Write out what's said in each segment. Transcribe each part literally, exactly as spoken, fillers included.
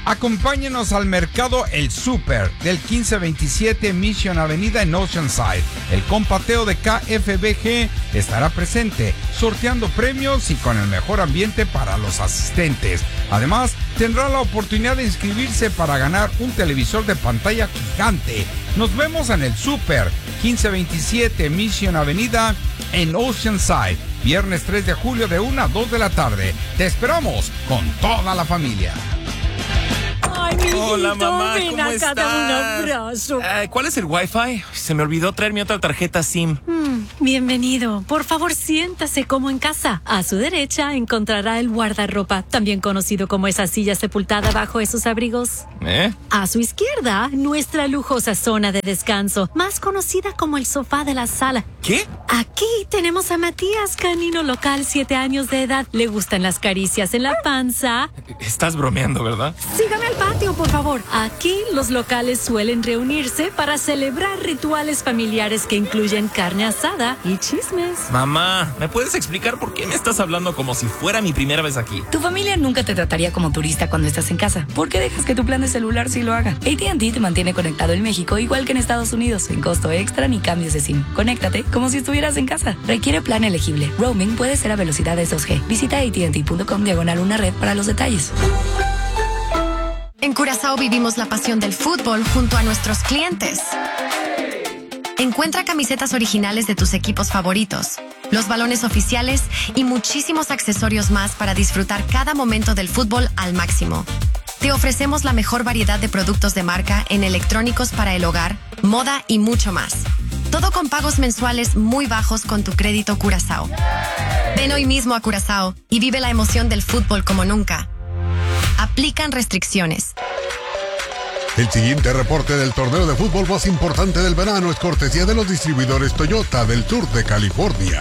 Acompáñenos al mercado El Super del quince veintisiete Mission Avenida en Oceanside. El compateo de K F B G estará presente, sorteando premios y con el mejor ambiente para los asistentes. Además, tendrá la oportunidad de inscribirse para ganar un televisor de pantalla gigante. Nos vemos en El Super, quince veintisiete Mission Avenida en Oceanside, viernes tres de julio de una a dos de la tarde. Te esperamos con toda la familia. Ay, mijito, hola, mamá, ven ¿cómo acá, estás? dame un abrazo. Eh, ¿Cuál es el Wi-Fi? Se me olvidó traer mi otra tarjeta SIM. Mm, bienvenido. Por favor, siéntase como en casa. A su derecha encontrará el guardarropa, también conocido como esa silla sepultada bajo esos abrigos. ¿Eh? A su izquierda, nuestra lujosa zona de descanso, más conocida como el sofá de la sala. ¿Qué? Aquí tenemos a Matías, canino local, siete años de edad. Le gustan las caricias en la panza. Estás bromeando, ¿verdad? Sígame al patio, por favor. Aquí los locales suelen reunirse para celebrar rituales familiares que incluyen carne asada y chismes. Mamá, ¿me puedes explicar por qué me estás hablando como si fuera mi primera vez aquí? Tu familia nunca te trataría como turista cuando estás en casa. ¿Por qué dejas que tu plan de celular sí lo haga? A T and T te mantiene conectado en México igual que en Estados Unidos, sin costo extra ni cambios de SIM. Conéctate como si estuvieras en casa. Requiere plan elegible. Roaming puede ser a velocidades dos G. Visita A T and T punto com diagonal una red para los detalles. En Curazao vivimos la pasión del fútbol junto a nuestros clientes. Encuentra camisetas originales de tus equipos favoritos, los balones oficiales y muchísimos accesorios más para disfrutar cada momento del fútbol al máximo. Te ofrecemos la mejor variedad de productos de marca en electrónicos para el hogar, moda y mucho más. Todo con pagos mensuales muy bajos con tu crédito Curazao. Ven hoy mismo a Curazao y vive la emoción del fútbol como nunca. Aplican restricciones. El siguiente reporte del torneo de fútbol más importante del verano es cortesía de los distribuidores Toyota del sur de California.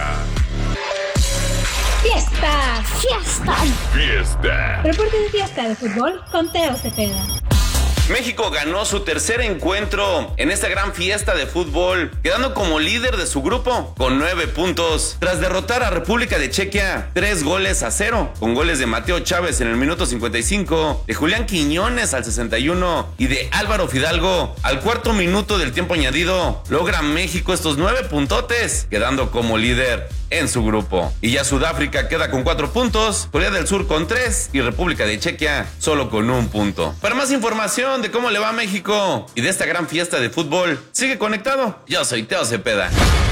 ¡Fiesta! ¡Fiesta! ¡Fiesta! Reporte de fiesta de fútbol con Teo Cepeda. México ganó su tercer encuentro en esta gran fiesta de fútbol, quedando como líder de su grupo con nueve puntos, tras derrotar a República de Chequia tres goles a cero, con goles de Mateo Chávez en el minuto cincuenta y cinco, de Julián Quiñones al sesenta y uno y de Álvaro Fidalgo al cuarto minuto del tiempo añadido. Logra México estos nueve puntotes, quedando como líder en su grupo. Y ya Sudáfrica queda con cuatro puntos, Corea del Sur con tres y República de Chequia solo con un punto. Para más información de cómo le va a México y de esta gran fiesta de fútbol, sigue conectado. Yo soy Teo Cepeda.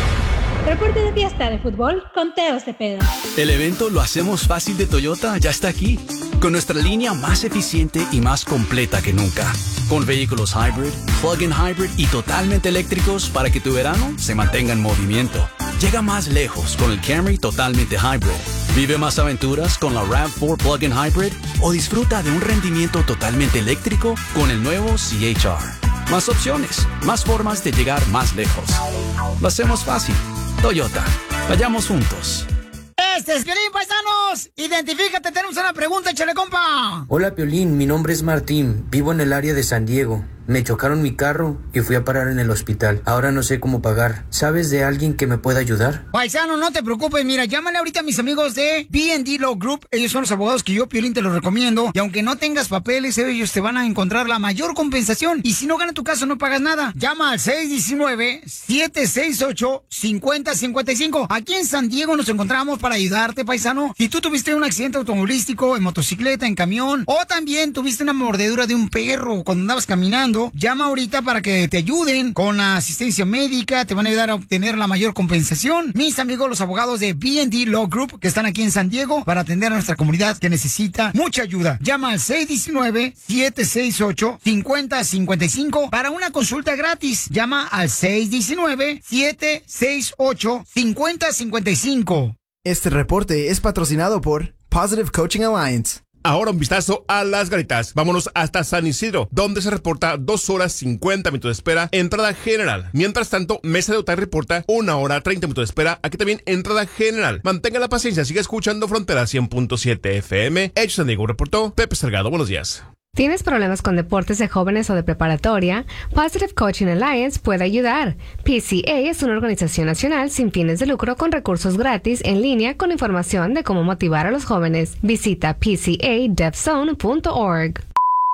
Reporte de fiesta de fútbol con Teo Cepeda. El evento Lo Hacemos Fácil de Toyota ya está aquí, con nuestra línea más eficiente y más completa que nunca. Con vehículos hybrid, plug-in hybrid y totalmente eléctricos para que tu verano se mantenga en movimiento. Llega más lejos con el Camry totalmente hybrid. Vive más aventuras con la RAV cuatro Plug-in Hybrid o disfruta de un rendimiento totalmente eléctrico con el nuevo C H R. Más opciones, más formas de llegar más lejos. Lo hacemos fácil. Toyota. Vayamos juntos. Este es Piolín, paisanos. Identifícate, tenemos una pregunta, échale, compa. Hola, Piolín, mi nombre es Martín. Vivo en el área de San Diego. Me chocaron mi carro y fui a parar en el hospital. Ahora no sé cómo pagar. ¿Sabes de alguien que me pueda ayudar? Paisano, no te preocupes. Mira, llámale ahorita a mis amigos de B and D Law Group. Ellos son los abogados que yo, Piolín, te los recomiendo. Y aunque no tengas papeles, ellos te van a encontrar la mayor compensación. Y si no gana tu caso, no pagas nada. Llama al seis uno nueve, siete seis ocho, cinco cero cinco cinco. Aquí en San Diego nos encontramos para ayudarte, paisano. Si tú tuviste un accidente automovilístico, en motocicleta, en camión, o también tuviste una mordedura de un perro cuando andabas caminando, llama ahorita para que te ayuden con la asistencia médica, te van a ayudar a obtener la mayor compensación. Mis amigos, los abogados de B and D Law Group, que están aquí en San Diego para atender a nuestra comunidad que necesita mucha ayuda. Llama al seis uno nueve, siete seis ocho, cinco cero cinco cinco para una consulta gratis. Llama al seis uno nueve, siete seis ocho, cinco cero cinco cinco. Este reporte es patrocinado por Positive Coaching Alliance. Ahora un vistazo a las Garitas. Vámonos hasta San Isidro, donde se reporta dos horas cincuenta minutos de espera, entrada general. Mientras tanto, Mesa de Otay reporta una hora treinta minutos de espera, aquí también entrada general. Mantenga la paciencia, siga escuchando Frontera cien punto siete F M. Hecho San Diego, reportó Pepe Salgado. Buenos días. ¿Tienes problemas con deportes de jóvenes o de preparatoria? Positive Coaching Alliance puede ayudar. P C A es una organización nacional sin fines de lucro con recursos gratis en línea con información de cómo motivar a los jóvenes. Visita p c a dev zone punto org.